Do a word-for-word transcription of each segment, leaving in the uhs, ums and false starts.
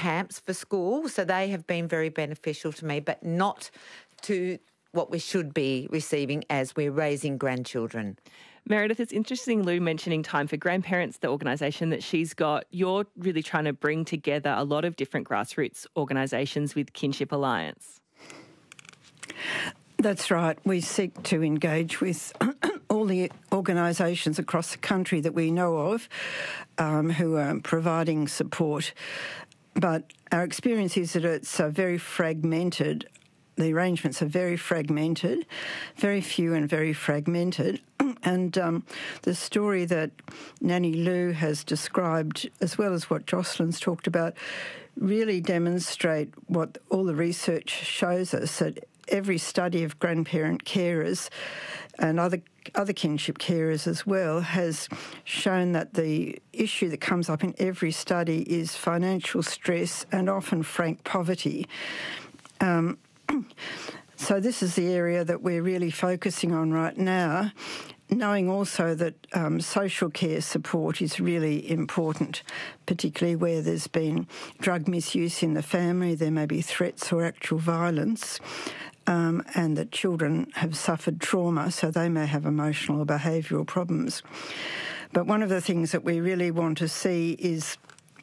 camps for school, so they have been very beneficial to me, but not to what we should be receiving as we're raising grandchildren. Meredith, it's interesting, Lou, mentioning Time for Grandparents, the organisation that she's got. You're really trying to bring together a lot of different grassroots organisations with Kinship Alliance. That's right. We seek to engage with all the organisations across the country that we know of um, who are providing support. But our experience is that it's uh, very fragmented. The arrangements are very fragmented, very few and very fragmented. And um, the story that Nanny Lou has described, as well as what Jocelyn's talked about, really demonstrate what all the research shows us, that every study of grandparent carers and other other kinship carers as well has shown that the issue that comes up in every study is financial stress and often frank poverty. Um, so this is the area that we're really focusing on right now, knowing also that um, social care support is really important, particularly where there's been drug misuse in the family, there may be threats or actual violence, um, and that children have suffered trauma, so they may have emotional or behavioural problems. But one of the things that we really want to see is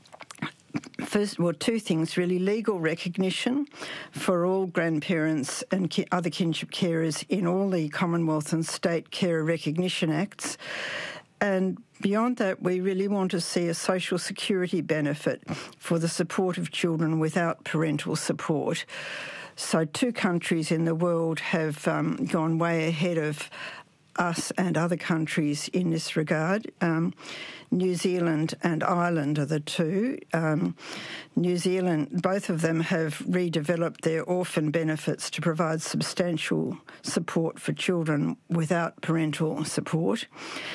First, well, two things really: legal recognition for all grandparents and ki- other kinship carers in all the Commonwealth and State Carer Recognition Acts. And beyond that, we really want to see a social security benefit for the support of children without parental support. So two countries in the world have um, gone way ahead of us and other countries in this regard. Um, New Zealand and Ireland are the two. Um, New Zealand, both of them have redeveloped their orphan benefits to provide substantial support for children without parental support.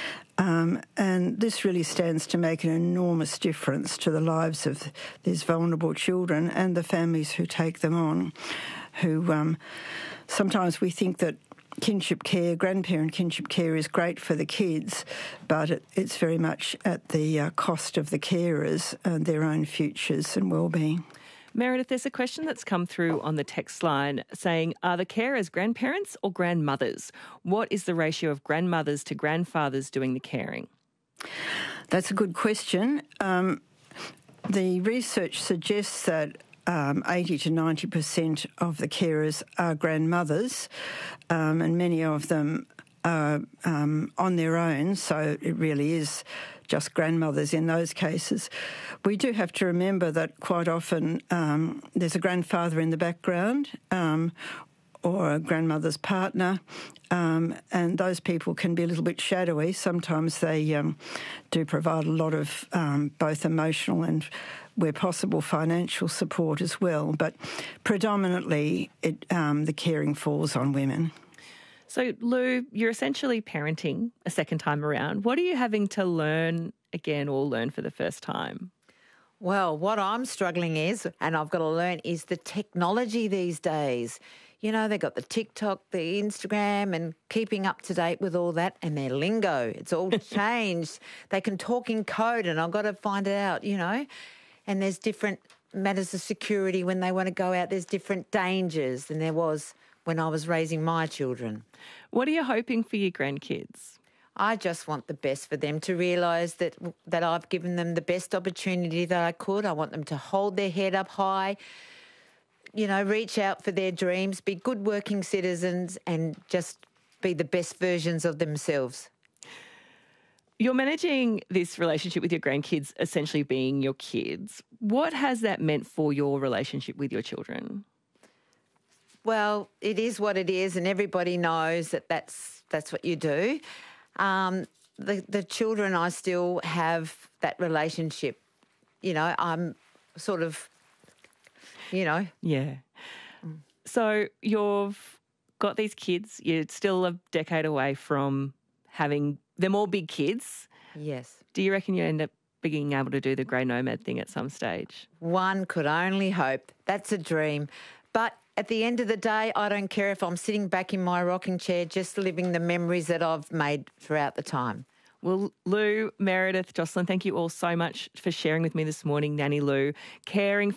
Um, and this really stands to make an enormous difference to the lives of these vulnerable children and the families who take them on, who um, sometimes we think that kinship care, grandparent kinship care is great for the kids, but it, it's very much at the uh, cost of the carers and their own futures and well-being. Meredith, there's a question that's come through on the text line saying, are the carers grandparents or grandmothers? What is the ratio of grandmothers to grandfathers doing the caring? That's a good question. Um, the research suggests that Um, eighty to ninety percent of the carers are grandmothers, um, and many of them are um, on their own, so it really is just grandmothers in those cases. We do have to remember that quite often um, there's a grandfather in the background um, or a grandmother's partner, um, and those people can be a little bit shadowy. Sometimes they um, do provide a lot of um, both emotional and, where possible, financial support as well. But predominantly, it, um, the caring falls on women. So, Lou, you're essentially parenting a second time around. What are you having to learn again or learn for the first time? Well, what I'm struggling is, and I've got to learn, is the technology these days. You know, they've got the TikTok, the Instagram, and keeping up to date with all that, and their lingo. It's all changed. They can talk in code, and I've got to find it out, you know. And there's different matters of security when they want to go out. There's different dangers than there was when I was raising my children. What are you hoping for your grandkids? I just want the best for them, to realise that that I've given them the best opportunity that I could. I want them to hold their head up high, you know, reach out for their dreams, be good working citizens and just be the best versions of themselves. You're managing this relationship with your grandkids essentially being your kids. What has that meant for your relationship with your children? Well, it is what it is, and everybody knows that that's, that's what you do. Um, the, the children, I still have that relationship. You know, I'm sort of, you know. Yeah. So you've got these kids. You're still a decade away from having them all big kids. Yes. Do you reckon you end up being able to do the grey nomad thing at some stage? One could only hope. That's a dream. But at the end of the day, I don't care if I'm sitting back in my rocking chair just living the memories that I've made throughout the time. Well, Lou, Meredith, Jocelyn, thank you all so much for sharing with me this morning. Nanny Lou, caring